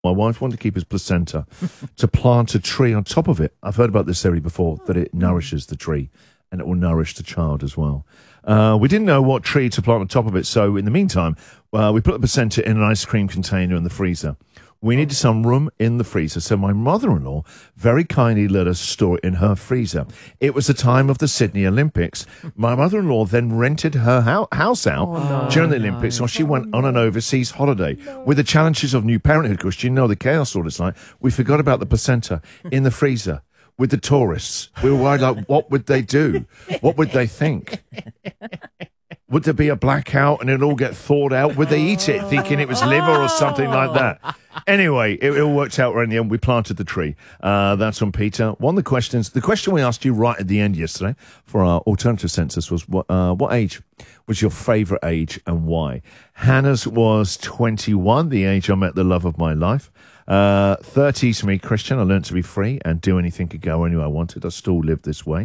My wife wanted to keep his placenta to plant a tree on top of it. I've heard about this theory before, that it nourishes the tree and it will nourish the child as well. We didn't know what tree to plant on top of it, so in the meantime, we put the placenta in an ice cream container in the freezer. We needed some room in the freezer, so my mother-in-law very kindly let us store it in her freezer. It was the time of the Sydney Olympics. My mother-in-law then rented her house out during the Olympics, so she went on an overseas holiday. With the challenges of new parenthood, because you know the chaos all it's like, we forgot about the placenta in the freezer with the tourists. We were worried, like, what would they do? What would they think? Would there be a blackout and it'd all get thawed out? Would they eat it thinking it was liver or something like that? Anyway, it all worked out right in the end. We planted the tree. That's on Peter. One of the questions, the question we asked you right at the end yesterday for our alternative census was, what age was your favourite age and why? Hannah's was 21, the age I met the love of my life. 30 to me, Christian. I learned to be free and do anything, could go anywhere I wanted. I still live this way.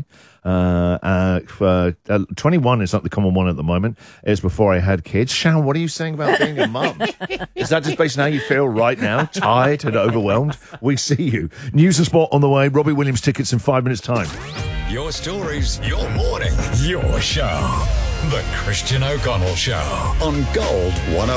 21 is not the common one at the moment. It's before I had kids. Sharon, what are you saying about being a mum? Is that just based on how you feel right now? Tired and overwhelmed? We see you. News and sport on the way. Robbie Williams tickets in 5 minutes' time. Your stories, your morning, your show. The Christian O'Connell Show on Gold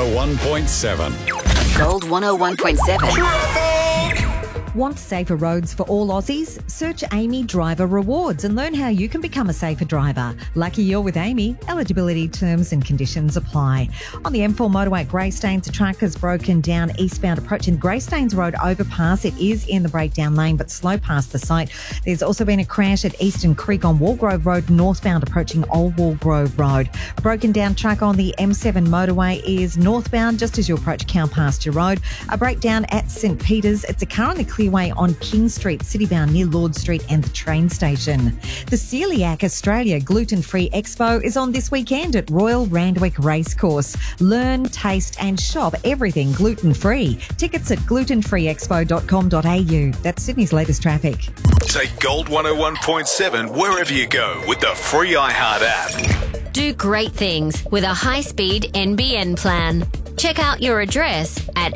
101.7. Gold 101.7. Want safer roads for all Aussies? Search Amy Driver Rewards and learn how you can become a safer driver. Lucky you're with Amy. Eligibility terms and conditions apply. On the M4 motorway at Greystanes, a truck has broken down eastbound approaching Greystanes Road overpass. It is in the breakdown lane but slow past the site. There's also been a crash at Eastern Creek on Walgrove Road northbound approaching Old Walgrove Road. A broken down truck on the M7 motorway is northbound just as you approach Cowpasture Road. A breakdown at St Peters. It's a car on the clearway on King Street, citybound near Lord Street and the train station. The Celiac Australia Gluten-Free Expo is on this weekend at Royal Randwick Racecourse. Learn, taste and shop everything gluten-free. Tickets at glutenfreeexpo.com.au. That's Sydney's latest traffic. Take Gold 101.7 wherever you go with the free iHeart app. Do great things with a high-speed NBN plan. Check out your address at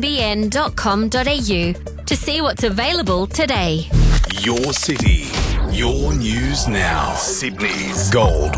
nbn.com.au to see what's available today. Your city, your news now. Sydney's Gold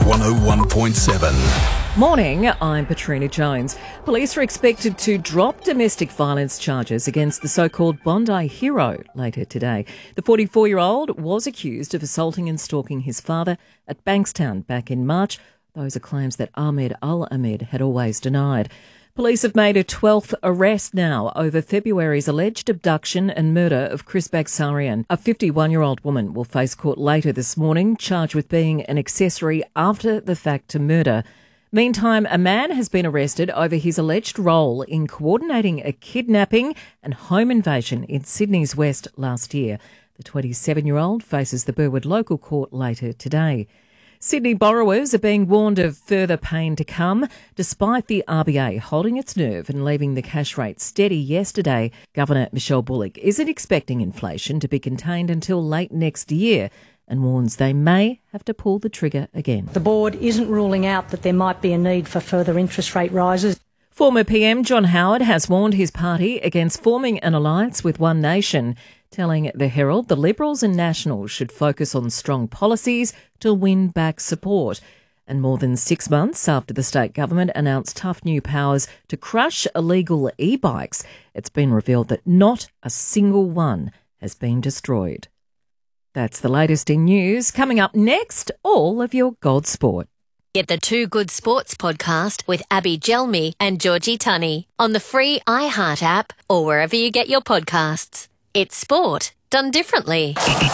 101.7. Morning, I'm Patrina Jones. Police are expected to drop domestic violence charges against the so-called Bondi hero later today. The 44-year-old was accused of assaulting and stalking his father at Bankstown back in March. Those are claims that Ahmed Al-Ahmed had always denied. Police have made a 12th arrest now over February's alleged abduction and murder of Chris Bagsarian. A 51-year-old woman will face court later this morning, charged with being an accessory after the fact to murder. Meantime, a man has been arrested over his alleged role in coordinating a kidnapping and home invasion in Sydney's West last year. The 27-year-old faces the Burwood Local Court later today. Sydney borrowers are being warned of further pain to come, despite the RBA holding its nerve and leaving the cash rate steady yesterday. Governor Michelle Bullock isn't expecting inflation to be contained until late next year and warns they may have to pull the trigger again. The board isn't ruling out that there might be a need for further interest rate rises. Former PM John Howard has warned his party against forming an alliance with One Nation, telling the Herald the Liberals and Nationals should focus on strong policies to win back support. And more than 6 months after the state government announced tough new powers to crush illegal e-bikes, it's been revealed that not a single one has been destroyed. That's the latest in news. Coming up next, all of your Gold Sport. Get the Too Good Sports podcast with Abby Gelmi and Georgie Tunney on the free iHeart app or wherever you get your podcasts. It's sport done differently.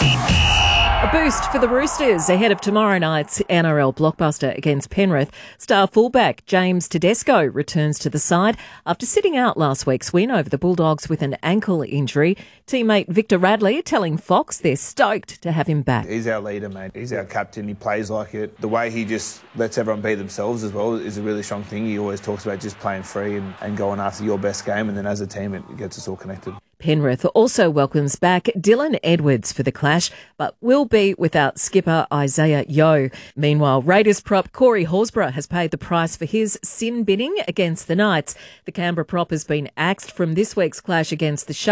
A boost for the Roosters ahead of tomorrow night's NRL blockbuster against Penrith. Star fullback James Tedesco returns to the side after sitting out last week's win over the Bulldogs with an ankle injury. Teammate Victor Radley telling Fox they're stoked to have him back. He's our leader, mate. He's our captain. He plays like it. The way he just lets everyone be themselves as well is a really strong thing. He always talks about just playing free and going after your best game, and then as a team it gets us all connected. Penrith also welcomes back Dylan Edwards for the clash, but will be without skipper Isaiah Yeo. Meanwhile, Raiders prop Corey Horsburgh has paid the price for his sin binning against the Knights. The Canberra prop has been axed from this week's clash against the Sharks.